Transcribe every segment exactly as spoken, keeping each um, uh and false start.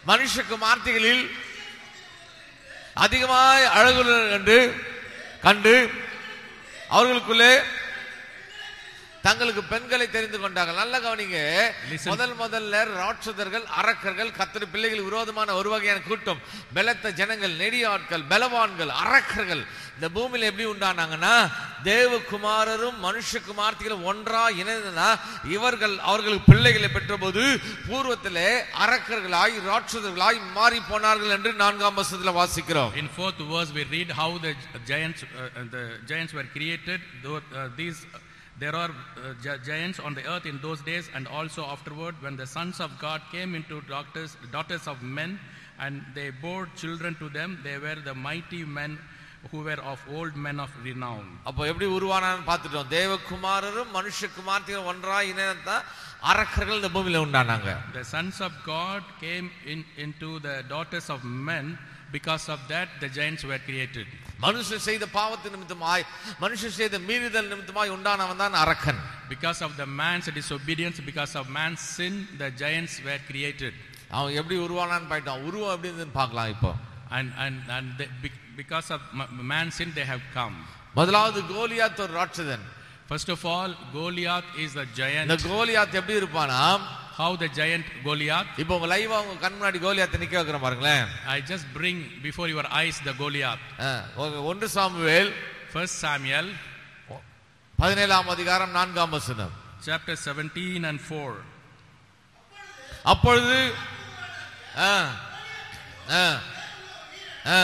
மனுஷகுமார்த்திகளில் அதிகமாய் அழகுள்ளனர் என்று கண்டு அவர்களுக்குள்ளே தங்களுக்கு பெண்களை தெரிந்து கொண்டார்கள். நல்ல கவனிங்க. முதல் முதல்ல ராட்சதர்கள், அரக்கர்கள், கர்த்தர் பிள்ளைகள் விரோதமான ஒரு வகையான கூட்டம், பலத்த ஜனங்கள், நெடிய ஆட்கள், பலவான்கள், அரக்கர்கள் இந்த பூமியில எப்படி உண்டானாங்கன்னா, தேவகுமாரரும் மனுஷகுமார்த்திகளும் ஒன்றா இணைந்தனா இவர்கள் அவர்களுக்கு பிள்ளைகளை பெற்ற போது பூர்வத்திலே அரக்கர்களாய் ராட்சதர்களாய் மாறி போனார்கள் என்று நான்காம் வசனத்தில் வாசிக்கிறோம். In fourth verse we read how the giants uh, the giants were created. Though, uh, these There are uh, giants on the earth in those days, and also afterward when the sons of God came into daughters, daughters of men, and they bore children to them. They were the mighty men who were of old men of renown. அப்போ எப்படி உருவானான்னு பார்த்துட்டோம். தேவகுமாரரும் மனுஷகுமார்த்திகளும் ஒன்றாய் இணைந்தா அரக்கர்கள் இந்த பூமியில உண்டானாங்க. The sons of God came in into the daughters of men. Because of that the giants were created. மனுஷன் செய்த பாவத்தின் நிமித்தமாய், மனுஷன் செய்த மீறுதல் நிமித்தமாய் உண்டானவன் தான் அரக்கன். Because of the man's disobedience, because of man's sin, the giants were created. அவன் எப்படி உருவானான்னு பாயிட்டான். உருவம் எப்படி இருந்துன்னு பார்க்கலாம் இப்போ. And and and they, because of man's sin they have come. முதலாவது கோலியாத் ஒரு ராட்சதன். First of all, Goliath is the giant. இந்த கோலியாத் எப்படி இருப்பானா? How the giant Goliath? இப்போ லைவா உங்க கண் முன்னாடி கோலியாத்தை நிக்க வைக்கிறேன் பாருங்களேன். I just bring before your eyes the Goliath. ஒன்று சாமுவேல் First Samuel பதினேழாம் அதிகாரம் நான்காம் வசனம். Chapter seventeen and four. அப்பொழுது ஆ ஆ ஆ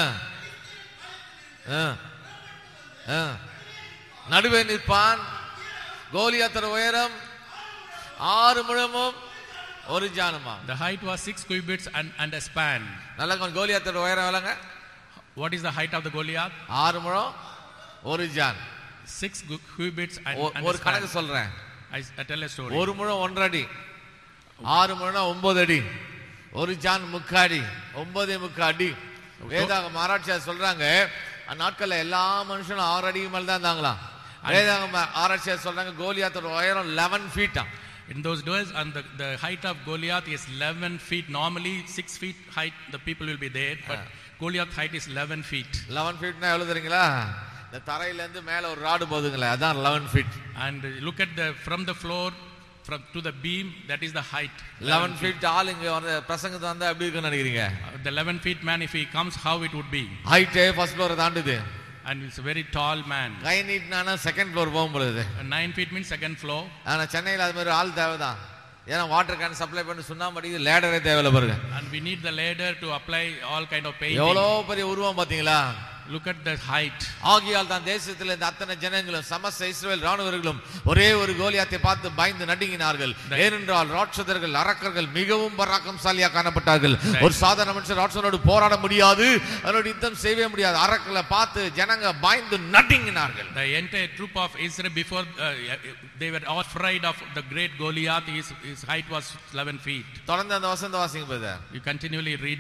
ஆ நடுவே நிற்பான். கோலியாத்தோட உயரம் ஆறு முழமும் ஒரு ஜானுமா. The height was six cubits and and a span. நல்ல கோலியாத்தோட உயரம் எவ்வளவுங்க? What is the height of the Goliath? ஆறு முழம் ஒரு John. Six cubits and and ஒரு கணக்கு சொல்றேன். I tell a story. ஒரு முழம் ஒன்றரை அடி, ஆறு முழம் ஒன்பது அடி, ஒரு ஜான் முக்காடி, ஒன்பது முக்காடி. வேதாகம ஆராய்ச்சியாளர் சொல்றாங்க அந்நாட்கள்ல எல்லா மனுஷனும் ஆறு அடிக்கு மேல தான் இருந்தாங்களாம். வேதாகம ஆராய்ச்சியாளர் சொல்றாங்க கோலியாத்தோட உயரம் eleven feet. In those days, and the, the height of Goliath is eleven feet. Normally six feet height the people will be there, but Goliath height is eleven feet. eleven feet னா எவ்வளவு தெரியுங்களா? இந்த தரையில இருந்து மேல ஒரு rod போகுதுங்களே, அதான் eleven feet. And look at the from the floor from to the beam, that is the height. eleven feet ஆள் இங்க வந்து பிரசங்கத்து வந்தா எப்படி இருக்குன்னு நினைக்கிறீங்க? The eleven feet man, if he comes, how it would be? Height first floor தாண்டுது. And it's a very tall man. Guy நீட்னானா second floor போகும் பொழுது. nine feet means second floor. ஆனா சென்னையில அது மாதிரி ஆள் தேவைதான். ஏன்னா வாட்டர் கேன் சப்ளை பண்ணி சுண்ணாம்பு அடிக்குது, லேடரே தேவையில்ல பாருங்க. And we need the ladder to apply all kind of painting. எவ்வளவு பெரிய உருவம் பாத்தீங்களா? Look at the height. ஆகியால் தான் தேசத்தில் இந்த அத்தனை ஜனங்களும் சமஸ்த இஸ்ரவேல் ராணுவர்களும் ஒரே ஒரு கோலியாத்தை பார்த்து பயந்து நடுங்கினார்கள். ஏனென்றால் ராட்சதர்கள், அரக்கர்கள் மிகவும் பராக்கிரமசாலியாக காணப்பட்டார்கள். ஒரு சாதாரண மனுஷன் ராட்சதனோடு போராட முடியாது, அவனோடு யுத்தம் செய்யவே முடியாது. அரக்கர்களை பார்த்து ஜனங்க பயந்து நடுங்கினார்கள். The entire troop of Israel before uh, they were afraid of the great Goliath. His, his height was eleven feet. தொடர்ந்து அந்த வசனத்தை வாசிங்க பிரதர். You continually read.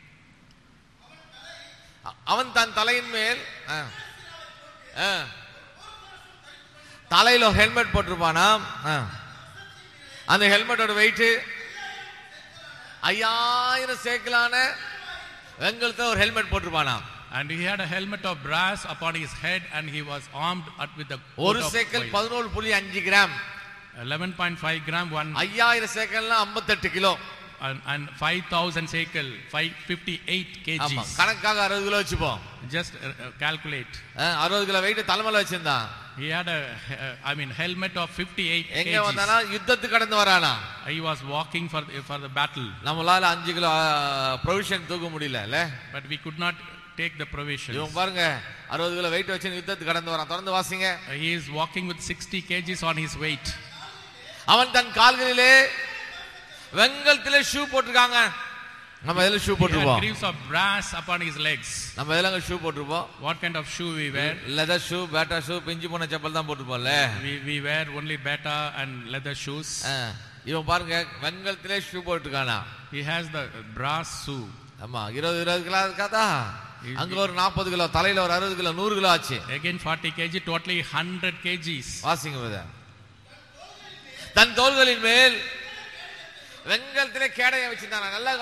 அவன் தன் தலையின் மேல் தலையில ஹெல்மெட் போட்டிருப்பானா. அந்த ஹெல்மெட்டோட வெயிட் ஐயாயிரம் சேக்கலான வெங்கலத்தை ஒரு helmet போட்டிருப்பானா. And he had a helmet of brass upon his head, and he was armed with the ஒரு சேக்கல் பதினொன்று புள்ளி அஞ்சு gram. eleven point five gram one. ஐயாயிரம் சேக்கல்னா ஐம்பத்தெட்டு kilo. And, and five thousand shekel, five fifty-eight kgs. கணக்காக அறுபது kilo வச்சுப்போம். Just uh, calculate. அறுபது கிலோ வெயிட் தலைமையில வச்சிருந்தான். He had a uh, I mean helmet of fifty-eight kgs. எங்க வந்தானா? யுத்தத்துக்கு கடந்து வரானா. He was walking for for the battle. நம்மளால அஞ்சு கிலோ ப்ரொவிஷன் தூக்க முடியல. But we could not take the provisions. இவன் பாருங்க அறுபது கிலோ வெயிட் வச்சு யுத்தத்துக்கு கடந்து வரான். தொடர்ந்து வாசிங்க. He is walking with sixty kgs on his weight. அவன் தன் கால்களிலே வெங்கலத்திலே ஷூ போட்டுருக்காங்க. நம்ம எதுல shoe போட்டுருப்போம்? Greaves of brass upon his legs. நம்ம எதுல shoe போட்டுருப்போம்? What kind of shoe we wear? leather shoe, bata shoe, பிஞ்சு போன செப்பல் தான் போட்டுருப்போம்ல. We we wear only bata and leather shoes. இவன் பாருங்க வெங்கலத்திலே shoe போட்டுருக்கானா. He has the brass shoe. ஆமா இருபது இருபது கிலோ இருக்காதா? அங்க ஒரு நாற்பது கிலோ, தலையில ஒரு அறுபது கிலோ, நூறு கிலோ ஆச்சு. Again forty kg, totally one hundred kgs. வாசிங்க பிரதர். தன் தோள்களின் மேல் வெங்கலத்திலே கேடயம் வச்சிருந்தானா. நல்லா